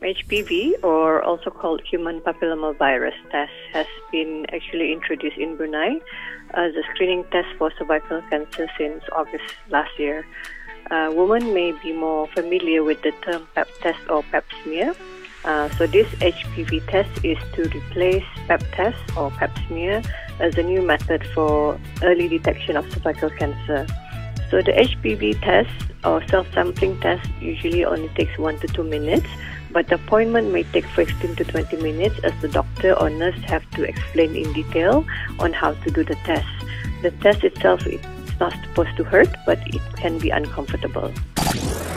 HPV, or also called human papillomavirus test, has been actually introduced in Brunei as a screening test for cervical cancer since August last year. Women may be more familiar with the term Pap test or Pap smear. So this HPV test is to replace Pap test or Pap smear as a new method for early detection of cervical cancer. So the HPV test or self-sampling test usually only takes 1 to 2 minutes, but the appointment may take 15 to 20 minutes as the doctor or nurse have to explain in detail on how to do the test. The test itself is not supposed to hurt, but it can be uncomfortable.